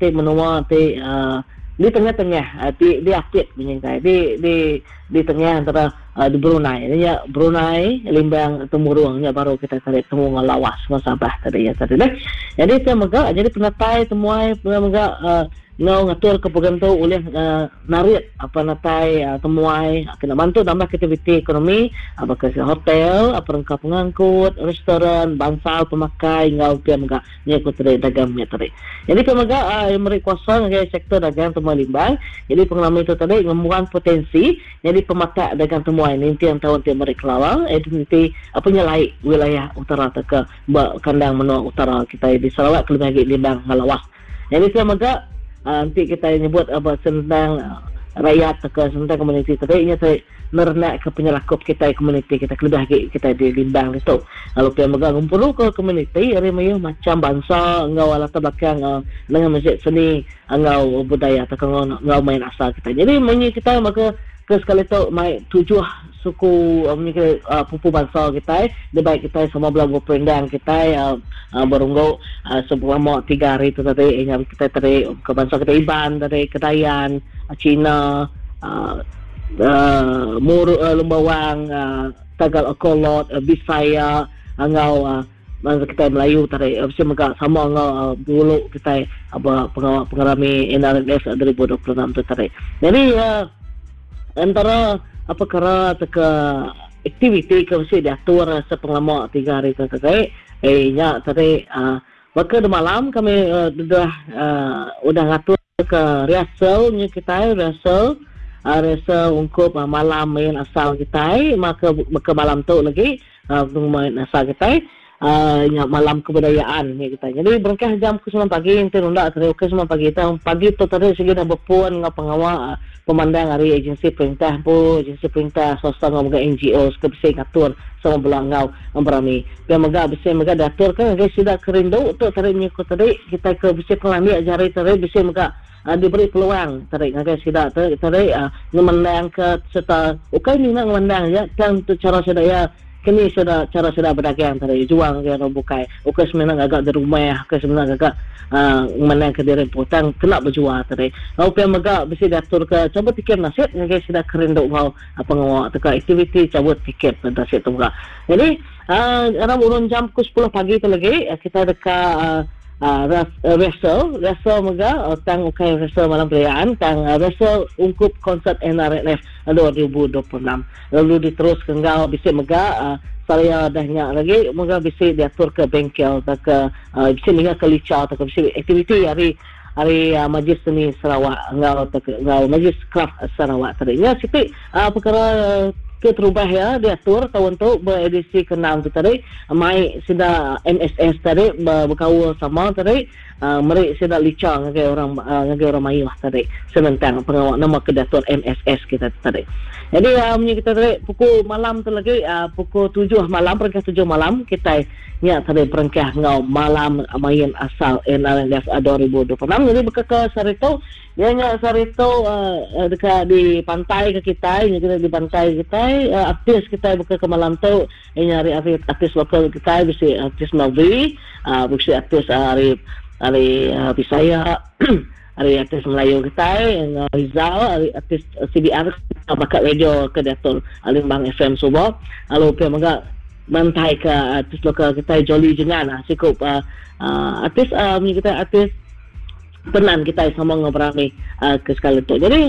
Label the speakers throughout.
Speaker 1: ti menua ti di tengah-tengah di Apit punya kita di tengah antara di Brunei ni ya, Brunei limbang temurungnya baru kita tarik temu ngalawas Sabah tadi ya tadi dah. Jadi saya mega jadi penatai temuai mega ngau ngatur keprogram tu oleh narik apa natai temuai kena bantu tambah aktiviti ekonomi apa ke hotel apa rangka pengangkut restoran bansal pemakai ngau pia mega nya ko tadi dagang nya tadi. Jadi pemaga meri kuasa ngai sektor dagang temuai limbang. Jadi pengalaman itu tadi ngemuan potensi jadi pemata dagang temuai ni yang tahun dia meri kelawang identiti apa nya laik wilayah utara ke kandang menua utara kita di Sarawak kelebih lagi limbang ngalawas. Jadi pemaga nanti kita nyebut apa tentang rakyat ke tentang komuniti tadi nya saya nernak ke penyelakup kita komuniti kita kelebih lagi kita di limbang itu. Lalu pia mega ngumpul ke komuniti hari mayu macam bangsa ngau latar belakang dengan masjid seni ngau budaya atau ngau main asal kita. Jadi menyi kita maka ke sekali tu mai 7 suku pupu bangsa kita di baik kita semua belang berperindang kita berunggau selama 3 hari tu tadi yang kita tadi ke bangsa kita Iban dari Kedayan Cina Lumbawang Tagal Okolot Bisaya ngau masa kita Melayu tadi mesti mereka sama ngau dulu kita apa pengarami NRNS 2026 tu tadi. Jadi antara apa kara teka aktiviti ke mesti diatur sepengalaman 3 hari tu tadi nya tadi maka di malam kami udah ngatur ke rehearsal nya kita rehearsal untuk malam main asal kita maka malam tu lagi main asal kita malam kebudayaan ni kita. Jadi berkah jam ke 9 pagi nanti nunda tadi ke 9 pagi tu tadi segi dah berpuan ngau pengawal pemandang hari agensi perintah swasta ngau mega NGO sekepsi ngatur sama belang ngau berami. Dia mega bisi mega datur kan guys sudah kerindu tu tadi nyekut tadi kita ke bisi pelani ajari tadi bisi mega diberi peluang tadi ngagai sida tadi memandang ke serta ukai ni nak memandang ya kan tu cara sedaya kini sudah cara sudah berdagang tadi juang ke bukai ukai sebenarnya agak di rumah ke sebenarnya agak menang ke diri potang kena berjuang tadi lalu mega bisa diatur ke coba tiket nasib ngagai sudah kerindu mau apa ngawak teka aktiviti coba tiket nasib tu mega. Jadi dalam urun jam ke 10 pagi tu lagi kita dekat rehearsal mega tang ukai rehearsal malam perayaan tang rehearsal untuk konsert NRNF 2026 lalu diterus ke ngau bisa mega saya dah nyak lagi mega bisa diatur ke bengkel ke bisa mega ke licau atau bisa aktiviti hari Majlis Seni Sarawak ngau Majlis Craft Sarawak tadinya sipi perkara terubah ya diatur tahun tu beredisi ke-6 tu tadi mai sida MSS tadi berkawal sama tadi meri sida licang ngagai orang mayu tadi sementang pengawal nama kedatur MSS kita tadi. Jadi kita tadi pukul malam tu lagi pukul 7 malam perengkah 7 malam kita nya tadi perengkah ngau malam main asal NRNF 2026. Jadi ke Sarito nya Sarito dekat di pantai ke kita di pantai kita artis kita buka ke malam tu nyari artis lokal kita bisa artis Melvi bisa artis hari Bisaya hari artis Melayu kita Rizal hari artis CBR bakat radio ke Datul Limbang FM Subah lalu pia mega bantai ke artis lokal kita Jolly Jengan cukup artis kita artis penan kita sama ngobrol ke sekali tu. Jadi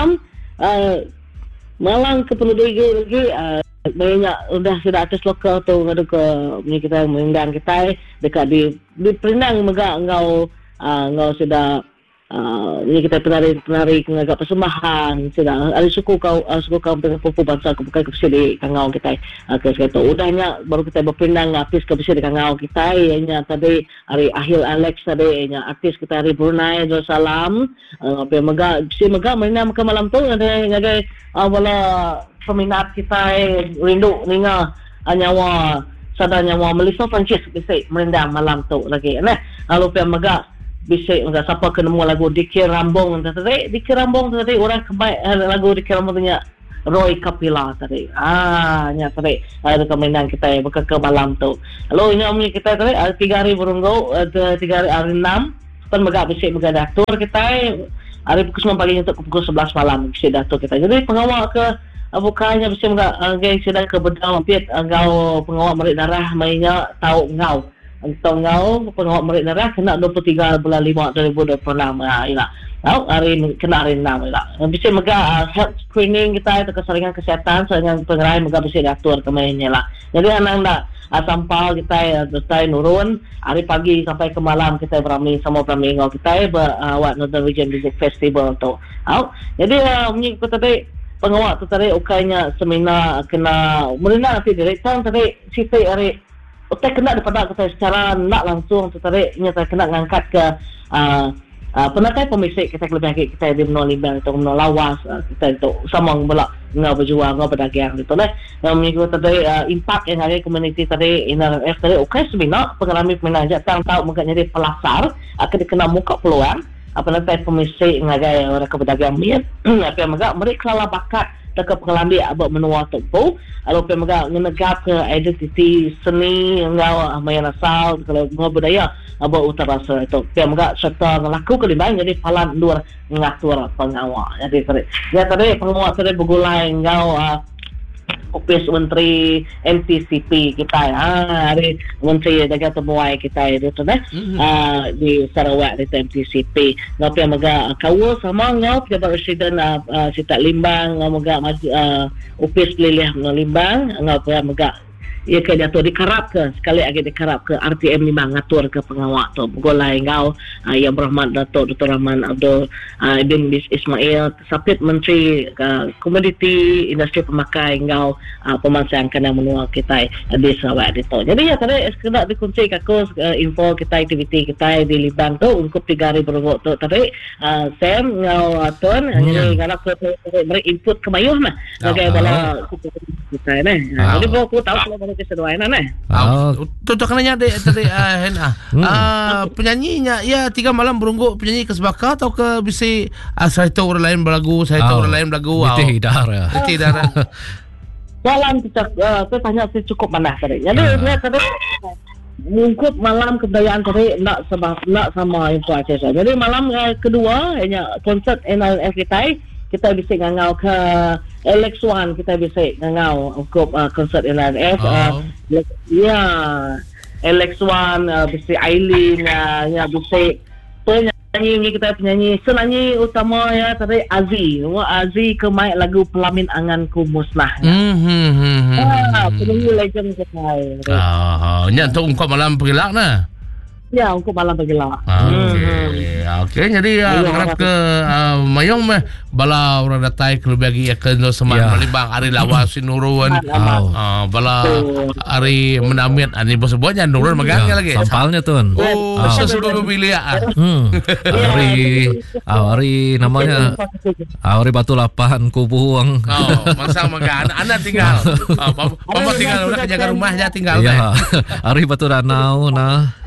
Speaker 1: malam ke penduduk lagi banyak sudah artis lokal tu ngadu ke kita mengundang kita dekat di Penang mega ngau sudah ini kita penari ngagak persembahan sudah ada suku kau dengan pupu bangsa bukan ke di kangau kita ke sekali udahnya baru kita berpindah artis ke di kangau kita nya tadi hari Ahil Alex tadi nya artis kita hari Brunei Darussalam apa mega mainnya ke malam tu ada ngagai wala peminat kita rindu ninga nyawa sadar nyawa Melissa Francis bisa merendam malam tu lagi nah lalu pia mega bisa enggak siapa kena mu lagu Dikir Rambong tadi orang kebaik lagu Dikir Rambong nya Roy Kapila tadi nya tadi ada kemenangan kita buka ke malam tu lalu nya kita tadi 3 hari berunggu 3 hari 6 megak bisik megak datur kita hari pukul 9 pagi untuk pukul 11 malam bisik datur kita. Jadi pengawal ke bukannya bisik megak gay sedang ke bedang piat engau pengawal merik darah mainnya tahu engau. Untuk engau pengawal merik darah kena 23 bulan 5 2026 ialah. Tahu hari kena hari 6 ialah. Bisik megak health screening kita itu kesaringan kesihatan saringan pengerai megak bisik datur kemainnya lah. Jadi anang dak sampal kita nurun hari pagi sampai ke malam kita beramai sama beramai ngau kita buat Northern Region Music Festival tu. Jadi mengikut tadi pengawal tu tadi ukainya seminar kena merina nanti direktur tadi sisi hari utai kena daripada kita secara nak langsung tu tadi nyata kena ngangkat ke penakai pemisik kita lebih lagi kita di menua limbang atau menua lawas kita itu sama belak ngau berjuang ngau berdagang gitu nah yang mengikut tadi impact yang ada community tadi NRF tadi okay seminar pengalami peminat datang tahu mungkin jadi pelasar akan dikena muka peluang penakai pemisik ngagai orang keberdagang mian apa yang mereka lah bakat dekat pengalami abang menua tempo kalau mereka menegak ke identiti seni ngau mayan asal kalau ngau budaya abang utara itu dia mereka serta ngelaku kelimbang jadi palan luar ngatur pengawal jadi tadi pengawal tadi bergulai ngau Office Menteri MTCP kita hari Menteri Dagang Temuai kita itu tu di Sarawak di MTCP ngau pia maga kau sama ngau pejabat residen Sita Limbang ngau maga Office Liliah Limbang ngau pia maga ia ke jatuh dikarap ke sekali lagi dikarap ke RTM Limbang ngatur ke pengawal tu golai ngau yang berhormat Datuk Dr. Rahman Abdul bin Ismail Sapit Menteri Komoditi Industri Pemakai ngau pemansang kena menua kita di Sarawak itu. Jadi ya tadi kena dikunci kakus info kita aktiviti kita di Limbang tu untuk 3 hari berunggut tu tadi Sam ngau tuan ini kalau beri input ke mayuh mah sebagai bala kita ni. Jadi aku tahu kalau keseduaian
Speaker 2: tu kenanya tadi penyanyinya ya 3 malam berunggut penyanyi ke Sebaka atau ke bisi saya tahu orang lain berlagu saya tahu orang lain berlagu
Speaker 1: tidak malam kita tanya cukup mana tadi jadi tadi mungkut malam kebudayaan tadi nak sama info aja jadi malam kedua hanya konsert NRF kita bisa ngangau ke Alex One kita bisa ngangau untuk konsert NRF ya Alex One bisa Aileen ya bisa penyanyi kita penyanyi senanyi utama ya tadi Azi ke mic lagu Pelamin Anganku Musnah penyanyi legend kita
Speaker 2: nya tu ungkap malam pergelak nah
Speaker 1: ya untuk malam bergelak.
Speaker 2: Okey jadi harap ke mayong meh bala orang datai ke bagi ke seman Limbang hari lawas sinurun bala hari menamiat ani bos sebuahnya nurun megangnya lagi
Speaker 3: sampalnya tuan
Speaker 2: sebelum pilih
Speaker 3: hari namanya hari Batu Lapan Kubu Uang
Speaker 2: masa megang anak tinggal mama tinggal udah jaga rumahnya tinggal
Speaker 3: hari Batu Danau nah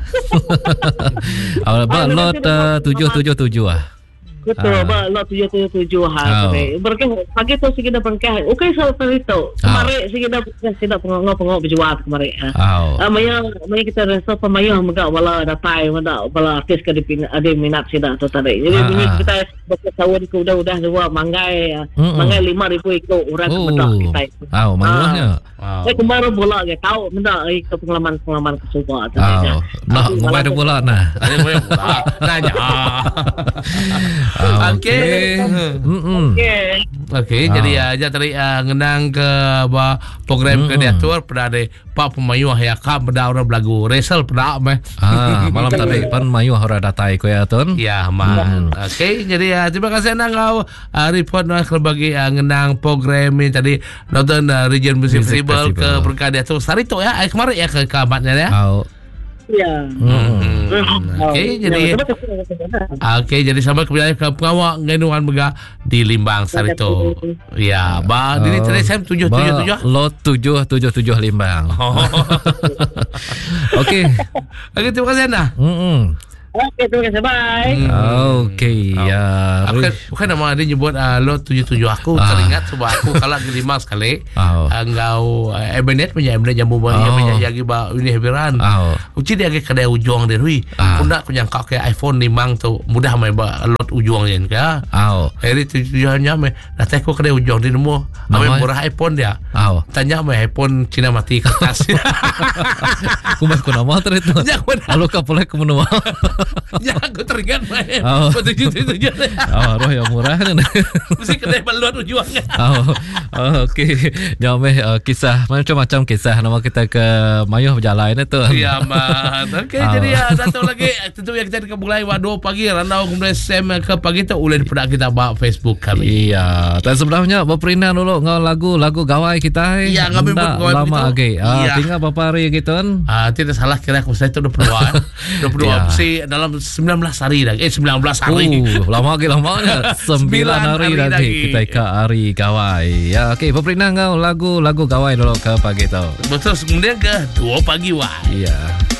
Speaker 3: lot 777
Speaker 1: betul lot 777 pagi tu sikit bangkai okey so itu kemarin sikit pengau berjuang kemarin maya kita rasa pemayu megak wala datai wala artis ke ada minat sida tu tadi jadi bunyi kita bertahun ke udah dua manggai 5,000 ikut orang kebedak kita
Speaker 3: mayuhnya
Speaker 1: kemarin bola ke tahu minta ke pengalaman kesuka tadi
Speaker 3: nak ngomai ada bola nah
Speaker 2: nanya Okey jadi aja tadi ngenang ke program ke diatur pada ada Pak Pemayu ya kak benda orang belagu resel pada meh
Speaker 3: malam tadi pan mayu orang datai ko ya ton
Speaker 2: ya man okey jadi terima kasih nang report nak bagi ngenang program ini tadi Northern Region Music Festival ke berkah diatur sarito ya kemarin ya ke kabarnya ya
Speaker 1: ya.
Speaker 2: Okey jadi sampai kemudian ke pengawal ngenuan mega di Limbang sarito. Ya, dini tadi saya 777
Speaker 3: lot 777 Limbang. Okey.
Speaker 2: Okey terima kasih anda.
Speaker 1: Okey, terima kasih. Bye.
Speaker 3: Okey, ya.
Speaker 2: Bukan nama dia nyebut lot 77 aku teringat sebab aku kalau gelima sekali engkau Ebenet punya jambu banyak punya yagi ba ini heberan. Uci dia ke kedai ujung dia hui. Pundak ku nyangka ke iPhone 5 tu mudah mai ba lot ujung yen ka. Hari tujuannya me datang ku kedai ujung di nemu ame murah iPhone dia. Tanya me iPhone Cina mati kertas.
Speaker 3: Kumah ku nama tu itu. Halo kapolek ku nama.
Speaker 2: Ya aku teringat main. Tujuh.
Speaker 3: Roh yang murah kan.
Speaker 2: Mesti kedai balon ujungnya.
Speaker 3: Okey. Jawab kisah macam-macam kisah nama kita ke Mayuh berjalan itu.
Speaker 2: Ya man. Okey jadi satu lagi tentu yang kita mulai waduh pagi randau kemudian sem ke pagi tu ulun pada kita bawa Facebook kami.
Speaker 3: Iya. Dan sebelumnya berperindah dulu ngau lagu gawai kita.
Speaker 2: Iya kami buat gawai
Speaker 3: lama lagi. Tinggal berapa hari gitu kan?
Speaker 2: Tidak salah kira aku saya tu 22 sih dalam 19 hari lagi. 19 hari.
Speaker 3: Lama lamanya 9 hari lagi kita ke hari gawai. Ya okey berperindah ngau lagu gawai dulu ke pagi tu.
Speaker 2: Betul kemudian ke 2 pagi wah.
Speaker 3: Iya.